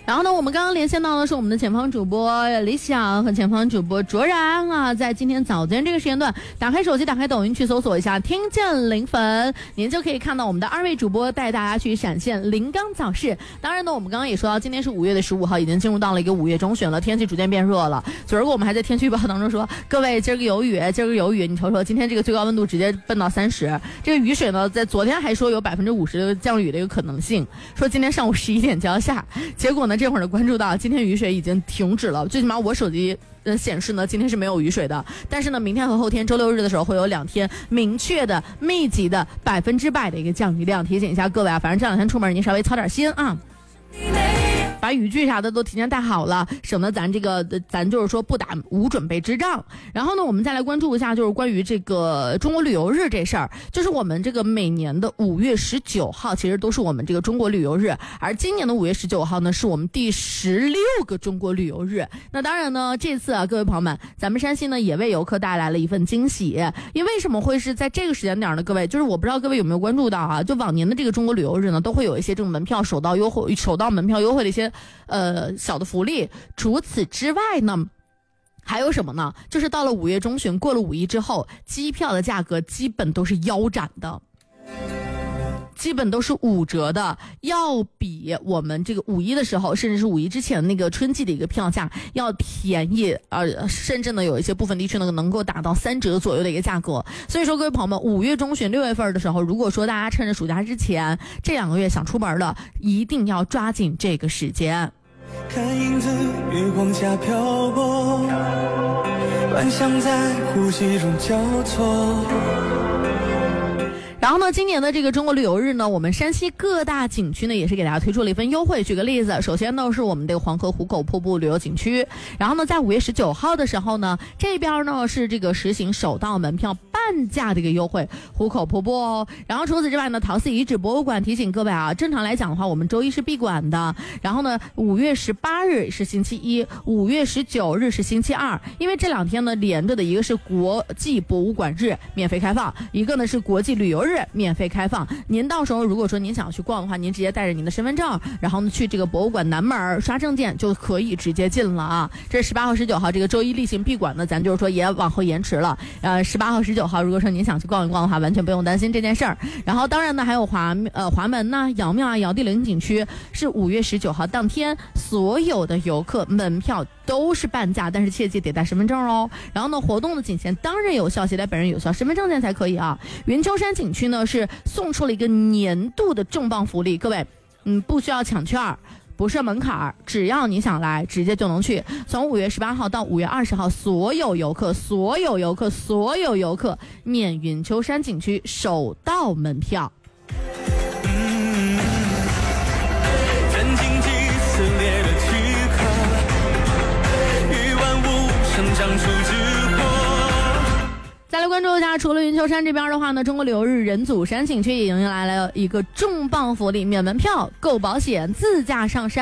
然后呢，我们刚刚连线到的是我们的前方主播李想和前方主播卓然啊，在今天早间这个时间段，打开手机，打开抖音去搜索一下听见零粉，您就可以看到我们的2位主播带大家去闪现临港早市。当然呢，我们刚刚也说到，今天是5月15号，已经进入到了一个5月中旬了，天气逐渐变热了。昨儿个我们还在天气预报当中说，各位今儿个有雨，你瞅瞅，今天这个最高温度直接奔到30，这个雨水呢，在昨天还说有50%的降雨的一个可能性，说今天上午11点就要下，结果呢，这会儿呢关注到今天雨水已经停止了，最起码我手机显示呢今天是没有雨水的，但是呢明天和后天周六日的时候会有2天明确的密集的100%的一个降雨量，提醒一下各位啊，反正这2天出门你稍微操点心啊，把雨具啥的都提前带好了，省得咱就是说不打无准备之仗。然后呢，我们再来关注一下，就是关于这个中国旅游日这事儿，就是我们这个每年的5月19号，其实都是我们这个中国旅游日，而今年的5月19号呢，是我们第16个中国旅游日。那当然呢，这次啊，各位朋友们，咱们山西呢也为游客带来了一份惊喜。因为什么会是在这个时间点呢？各位，就是我不知道各位有没有关注到啊，就往年的这个中国旅游日呢，都会有一些这种门票首到门票优惠的一些小的福利。除此之外呢，还有什么呢？就是到了5月中旬，过了5一之后，机票的价格基本都是腰斩的，基本都是5折的，要比我们这个5一的时候，甚至是5一之前那个春季的一个票价要便宜，甚至呢有一些部分地区呢能够达到3折左右的一个价格。所以说各位朋友们，5月中旬6月份的时候，如果说大家趁着暑假之前这2个月想出门的，一定要抓紧这个时间。 看影子月光下漂泊，幻想在呼吸中交错。 然后呢，今年的这个中国旅游日呢，我们山西各大景区呢也是给大家推出了一份优惠。举个例子，首先呢是我们这个黄河壶口瀑布旅游景区，然后呢在5月19号的时候呢，这边呢是这个实行首到门票半价的一个优惠，壶口瀑布哦。然后除此之外呢，陶寺遗址博物馆提醒各位啊，正常来讲的话，我们周一是闭馆的。然后呢，5月18日是星期一，5月19日是星期二，因为这2天呢连着的一个是国际博物馆日免费开放，一个呢是国际旅游日免费开放。您到时候如果说您想去逛的话，您直接带着您的身份证，然后呢去这个博物馆南门刷证件就可以直接进了啊。这是18号19号这个周一例行闭馆呢，咱就是说也往后延迟了。18号19号如果说您想去逛一逛的话，完全不用担心这件事儿。然后当然呢还有华门呐、瑶庙啊、瑶地陵景区是5月19号当天所有的游客门票都是半价，但是切记得带身份证哦。然后呢，活动的仅限当日有效，携带本人有效身份证件才可以啊。云丘山景区呢是送出了一个年度的重磅福利，各位，不需要抢券，不设门槛，只要你想来，直接就能去。从5月18号到5月20号，所有游客免云丘山景区首到门票。 真经济撕裂的躯壳，与万物生长出之火。 再来关注一下，除了云丘山这边的话呢，中国旅游日人祖山景区也迎来了一个重磅福利，免门票、购保险、自驾上山。